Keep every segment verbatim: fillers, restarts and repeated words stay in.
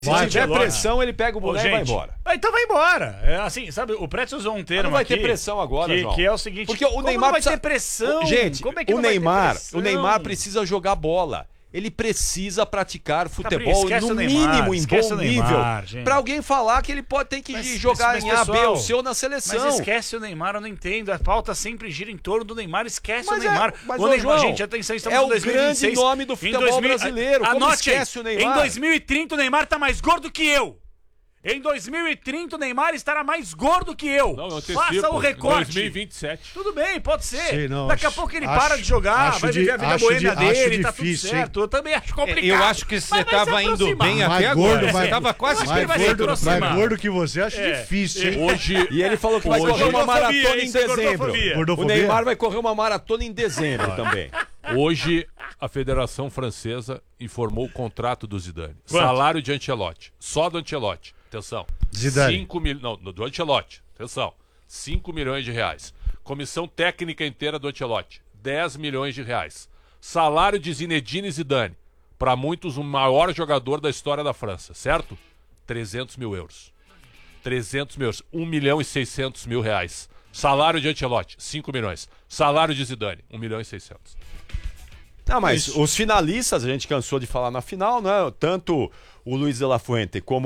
Se vai, tiver pressão, ele pega o boné Ô, e vai embora. Então vai embora. É assim, sabe, o Pretz usou um termo não vai aqui, ter pressão agora, que, João. que é o seguinte, porque o Neymar não vai precisa... ter pressão? Gente, como é que o não Neymar, vai ter pressão? o Neymar precisa jogar bola. Ele precisa praticar futebol Capri, no Neymar, mínimo, em bom Neymar, nível. Pra alguém falar que ele pode ter que mas, jogar mas, em mas, A, pessoal, B ou C ou na seleção. Mas esquece o Neymar, eu não entendo. A pauta sempre gira em torno do Neymar. Esquece mas o Neymar. É, mas, o Neymar, João, gente, atenção, estamos é em dois mil e vinte e seis. É o grande nome do futebol dois mil, brasileiro. Como anote esquece aí, o Neymar? Em dois mil e trinta o Neymar tá mais gordo que eu. Em dois mil e trinta o Neymar estará mais gordo que eu. Não, não Faça o recorte. dois mil e vinte e sete. Tudo bem, pode ser. Sei, não, Daqui acho, a pouco ele acho, para de jogar, vai viver a vida boêmia dele, acho tá difícil, tudo certo. hein? Eu também acho complicado. Eu acho que você tava indo bem até agora. Você tava quase mais gordo, mais gordo que você, acho É, difícil, hein? Hoje, e ele falou que vai hoje, correr uma maratona hein, em dezembro. O Neymar vai correr uma maratona em dezembro também. Hoje, a Federação Francesa informou o contrato do Zidane. Quanto? Salário de Ancelotti. Só do Ancelotti. Atenção. Zidane. cinco mil... Não, do Ancelotti. Atenção. cinco milhões de reais. Comissão técnica inteira do Ancelotti. dez milhões de reais. Salário de Zinedine Zidane. Para muitos, o maior jogador da história da França. Certo? trezentos mil euros. trezentos mil euros. um milhão e seiscentos mil reais. Salário de Ancelotti. cinco milhões. Salário de Zidane. um milhão e seiscentos. Não, mas Isso. os finalistas, a gente cansou de falar na final, né? Tanto o Luiz de la Fuente como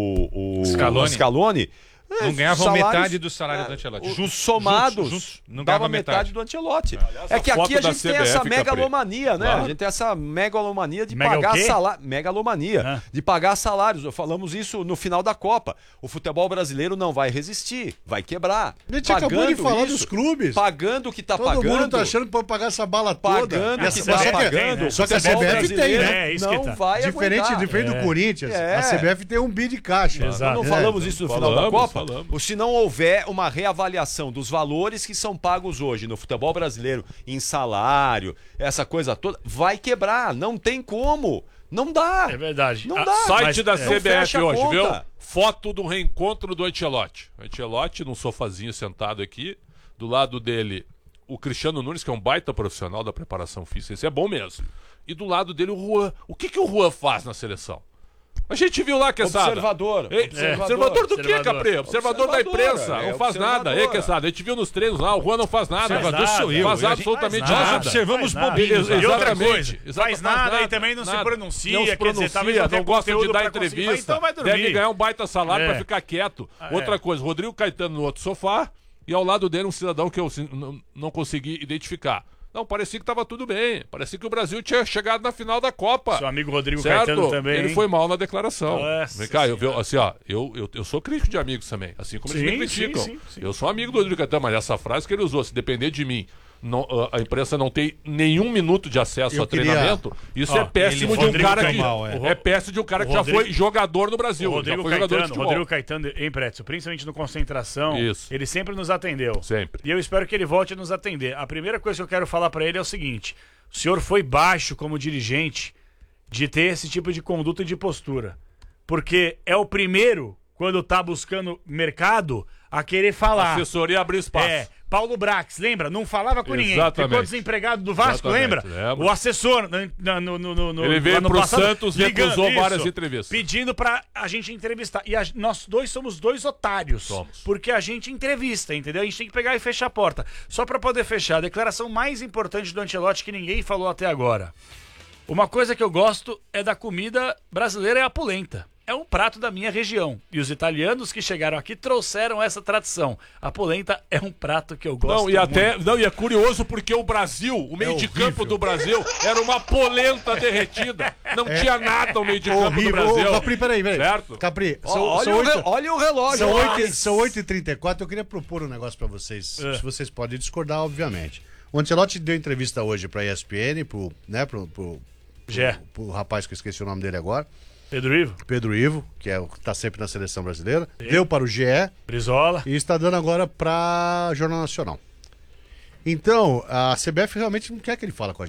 o, o Scaloni. Scaloni não ganhavam salários, metade do salário é, do Ancelotti. Os somados, juntos, juntos, não dava ganhava metade. metade do Ancelotti. Aliás, é que a aqui a foto gente da tem C B F, essa megalomania, né? Claro. A gente tem essa megalomania de Mega pagar o quê? salários. Megalomania. Ah. De pagar salários. Falamos isso no final da Copa. O futebol brasileiro não vai resistir, vai quebrar. A gente acabou de falar dos clubes. Pagando o que tá Todo pagando. mundo tá achando que pode pagar essa bala toda. Pagando E o a que C B F tá tem, pagando. né? Só que a C B F tem, né? É, isso que Não tá. vai Diferente, aguentar. diferente do É. Corinthians, É. a C B F tem um bi de caixa. Exato. Não É. falamos isso no final Falamos, da Copa? falamos. Se não houver uma reavaliação dos valores que são pagos hoje no futebol brasileiro, em salário, essa coisa toda, vai quebrar. Não tem como. Não dá. É verdade. Não Ah, dá. Site Mas, da é. C B Não F fecha a hoje, conta. viu? Foto do reencontro do Ancelotti. Ancelotti num sofazinho sentado aqui, do lado dele o Cristiano Nunes, que é um baita profissional da preparação física, esse é bom mesmo. E do lado dele o Juan. O que que o Juan faz na seleção? A gente viu lá, Quesada. Observador. Ei, Observador. observador do que, Observador. Capri? Observador da Observador, imprensa. é, Não faz observador. nada. Ei, Quesada, a gente viu nos treinos lá, o Juan não faz nada. Observador sou eu. Faz Eu- absolutamente faz nada. Nós observamos Faz nada. bobinhos. E- lá. E outra Exatamente. coisa, Exato, faz faz nada nada, e também não nada. se pronuncia, Não se quer dizer, pronuncia, talvez não tenha não gosta de conteúdo dar pra conseguir, entrevista. então vai dormir. Deve ganhar um baita salário É. pra ficar quieto. Ah, Outra é. coisa, Rodrigo Caetano no outro sofá e ao lado dele um cidadão que eu assim, não, não consegui identificar. Não, parecia que estava tudo bem. Parecia que o Brasil tinha chegado na final da Copa. Seu amigo Rodrigo Certo? Caetano também. Ele hein? foi mal na declaração. Nossa Vem cá, eu, Senhora. eu, assim, ó, eu, eu, eu sou crítico de amigos também, assim como eles Sim, me criticam. sim, sim, sim. Eu sou amigo do Rodrigo Caetano, mas essa frase que ele usou, se depender de mim, não, a, a imprensa não tem nenhum minuto de acesso Eu a queria- treinamento, isso Ó, é péssimo ele- de um Rodrigo cara que. Caetano, é. é. péssimo de um cara O que já Rodrigo- foi jogador no Brasil. O já Rodrigo foi jogador de Caetano, futebol. Rodrigo Caetano em Pretzel, principalmente no concentração, Isso. ele sempre nos atendeu. Sempre. E eu espero que ele volte a nos atender. A primeira coisa que eu quero falar pra ele é o seguinte: o senhor foi baixo como dirigente de ter esse tipo de conduta e de postura. Porque é o primeiro, quando tá buscando mercado, a querer falar. Assessoria abriu espaço. É, Paulo Brax, lembra? Não falava com ninguém. Exatamente. Ficou desempregado do Vasco, Exatamente, lembra? lembro. O assessor no, no, no, no, Ele veio lá no pro passado, Santos e ligando, recusou isso, várias entrevistas. Pedindo pra a gente entrevistar. E a- nós dois somos dois otários. Somos. Porque a gente entrevista, entendeu? A gente tem que pegar e fechar a porta. Só pra poder fechar, a declaração mais importante do Ancelotti que ninguém falou até agora. Uma coisa que eu gosto é da comida brasileira, é a polenta. É um prato da minha região. E os italianos que chegaram aqui trouxeram essa tradição. A polenta é um prato que eu gosto Não, e até, muito. não, e é curioso porque o Brasil, o meio de campo do Brasil, era uma polenta derretida. Não tinha nada o meio de campo do Horrível. Brasil. Ô, Capri, peraí, peraí. Certo? Capri, Ó, são, olha, são o oito, re- olha o relógio. são ó. oito, são oito e trinta e quatro. Eu queria propor um negócio pra vocês. É. Se vocês podem discordar, obviamente. O Ancelotti deu entrevista hoje pra E S P N, pro, né, pro, pro, Gé. pro, pro rapaz que eu esqueci o nome dele agora, Pedro Ivo, Pedro Ivo, que é o que tá sempre na seleção brasileira. Deu para o G E Brizola. e está dando agora pra Jornal Nacional. Então, a C B F realmente não quer que ele fale com a gente.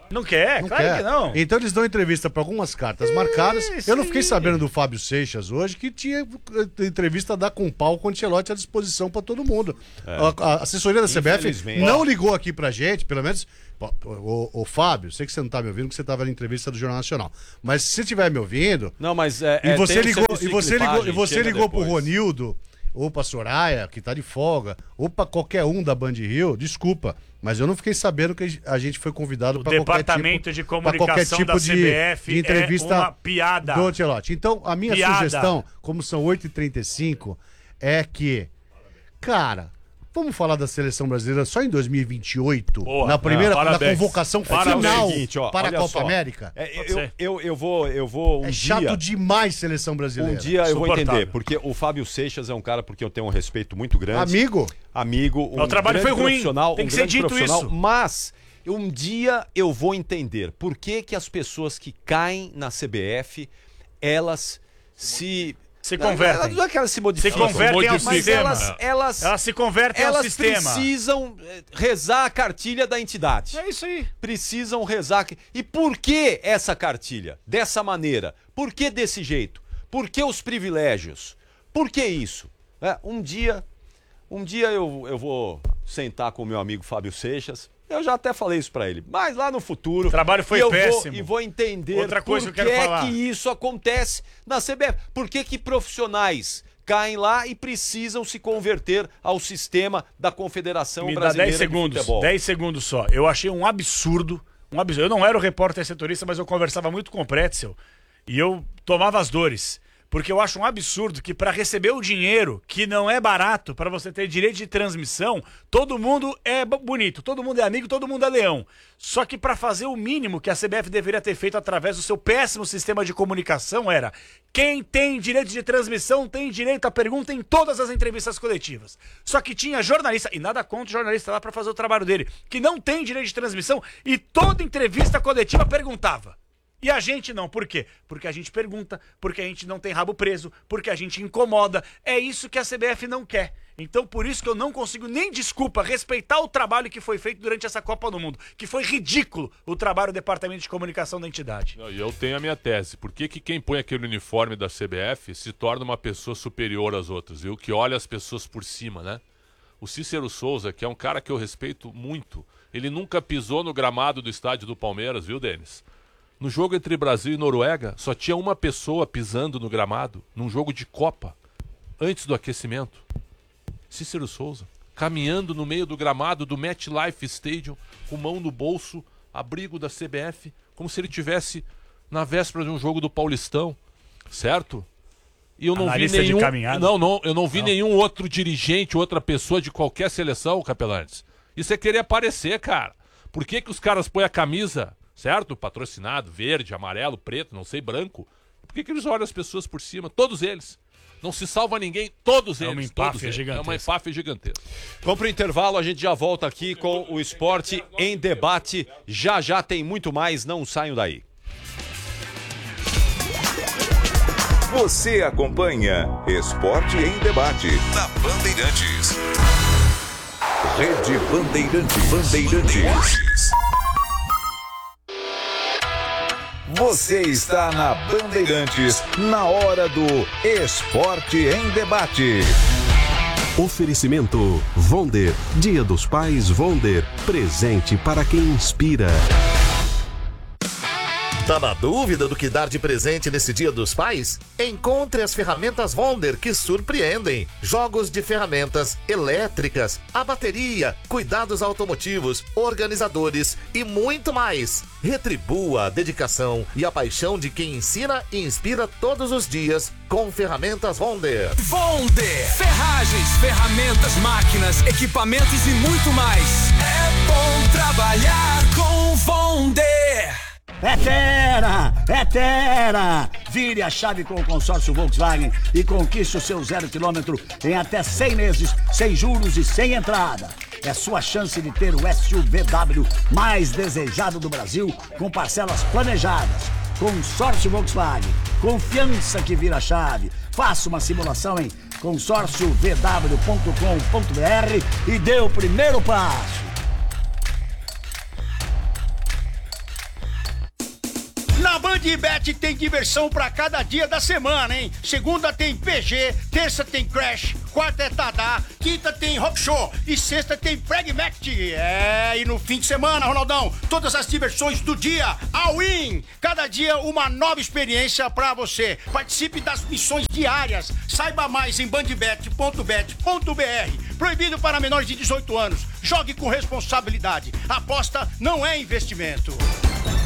Não quer? Não claro quer. que não. Então eles dão entrevista para algumas cartas marcadas. Isso Eu não fiquei aí. sabendo do Fábio Seixas hoje, que tinha eh, entrevista da com pau com o Ancelotti à disposição para todo mundo. A, a assessoria da C B F Infelizmente. não ligou aqui pra gente, pelo menos. Bom, O, o Fábio, sei que você não tá me ouvindo, porque você estava na entrevista do Jornal Nacional. Mas se você estiver me ouvindo. Não, mas é. E é, você tem um ligou, serviço e de você ligou, e clipagem, você chega ligou pro depois. Ronildo, ou pra Soraya, que tá de folga, ou pra qualquer um da Band Rio, desculpa, mas eu não fiquei sabendo que a gente foi convidado O para qualquer departamento tipo, de pra qualquer comunicação tipo da de, C B F de entrevista é uma piada. do Ancelotti. Então, a minha Piada. sugestão, como são oito e trinta e cinco, é que, cara, vamos falar da seleção brasileira só em dois mil e vinte e oito, Boa. na primeira É, na parabéns. convocação Parabéns. final É o seguinte, ó, para a olha Copa só. América. É, Pode eu, ser. eu, eu vou, eu vou um É dia, chato demais seleção brasileira. um dia eu vou Suportável. entender, porque o Fábio Seixas é um cara porque eu tenho um respeito muito grande. Amigo, Amigo, um O trabalho grande foi ruim, profissional, tem um que ser grande dito profissional, isso. mas um dia eu vou entender por que que as pessoas que caem na C B F, elas se Se convertem. Não é que elas se modificam, Se convertem ao mas sistema. elas, elas, Elas se convertem ao elas sistema. precisam eh, rezar a cartilha da entidade. É isso aí. Precisam rezar. E por que essa cartilha? Dessa maneira? Por que desse jeito? Por que os privilégios? Por que isso? É, um dia, um dia eu, eu vou sentar com o meu amigo Fábio Seixas. Eu já até falei isso pra ele. Mas lá no futuro. O trabalho foi e eu péssimo. Vou, e vou entender Outra coisa por que eu quero que falar. que isso acontece na C B F. Por que que profissionais caem lá e precisam se converter ao sistema da Confederação Me dá Brasileira dez segundos. de Futebol? dez segundos só. Eu achei um absurdo. Um absurdo. Eu não era o repórter setorista, mas eu conversava muito com o Pretzel. E eu tomava as dores. Porque eu acho um absurdo que para receber o dinheiro, que não é barato, para você ter direito de transmissão, todo mundo é b- bonito, todo mundo é amigo, todo mundo é leão. Só que para fazer o mínimo que a C B F deveria ter feito através do seu péssimo sistema de comunicação era: quem tem direito de transmissão tem direito à pergunta em todas as entrevistas coletivas. Só que tinha jornalista, e nada contra o jornalista lá para fazer o trabalho dele, que não tem direito de transmissão e toda entrevista coletiva perguntava. E a gente não. Por quê? Porque a gente pergunta, porque a gente não tem rabo preso, porque a gente incomoda. É isso que a C B F não quer. Então, por isso que eu não consigo nem, desculpa, respeitar o trabalho que foi feito durante essa Copa do Mundo. Que foi ridículo o trabalho do Departamento de Comunicação da entidade. Não, e eu tenho a minha tese. Por que que quem põe aquele uniforme da C B F se torna uma pessoa superior às outras, viu? Que olha as pessoas por cima, né? O Cícero Souza, que é um cara que eu respeito muito, ele nunca pisou no gramado do estádio do Palmeiras, viu, Denis? No jogo entre Brasil e Noruega, só tinha uma pessoa pisando no gramado, num jogo de Copa, antes do aquecimento. Cícero Souza, caminhando no meio do gramado do MetLife Stadium, com mão no bolso, abrigo da C B F, como se ele tivesse na véspera de um jogo do Paulistão, certo? E eu não vi Analista de nenhum, caminhada? não, não, eu não vi Não. nenhum outro dirigente, outra pessoa de qualquer seleção, Capelantes. Isso é querer aparecer, cara. Por que que os caras põem a camisa, certo? Patrocinado, verde, amarelo, preto, não sei, branco. Por que que eles olham as pessoas por cima? Todos eles. Não se salva ninguém, todos É eles. uma todos empáfia eles. gigantesca. É uma empáfia gigantesca. Vamos pro intervalo, a gente já volta aqui com o Esporte em Debate. Já já tem muito mais, não saiam daí. Você acompanha Esporte em Debate na Bandeirantes. Rede Bandeirantes. Bandeirantes. Você está na Bandeirantes, na hora do Esporte em Debate. Oferecimento Vonder, Dia dos Pais Vonder, presente para quem inspira. Tá na dúvida do que dar de presente nesse Dia dos Pais? Encontre as ferramentas Vonder que surpreendem. Jogos de ferramentas elétricas, a bateria, cuidados automotivos, organizadores e muito mais. Retribua a dedicação e a paixão de quem ensina e inspira todos os dias com ferramentas Vonder. Vonder, ferragens, ferramentas, máquinas, equipamentos e muito mais. É bom trabalhar com Vonder. É Terra! É Terra! Vire a chave com o consórcio Volkswagen e conquiste o seu zero quilômetro em até cem meses, sem juros e sem entrada. É sua chance de ter o S U V W mais desejado do Brasil, com parcelas planejadas. Consórcio Volkswagen. Confiança que vira chave. Faça uma simulação em consórcio v w ponto com ponto b r e dê o primeiro passo. Bandbet tem diversão pra cada dia da semana, hein? Segunda tem P G, terça tem Crash, quarta é Tadá, quinta tem Rock Show e sexta tem Pragmatic. É, e no fim de semana, Ronaldão, todas as diversões do dia, all in. Cada dia uma nova experiência pra você. Participe das missões diárias. Saiba mais em bandbet ponto bet ponto br. Proibido para menores de dezoito anos. Jogue com responsabilidade. Aposta não é investimento.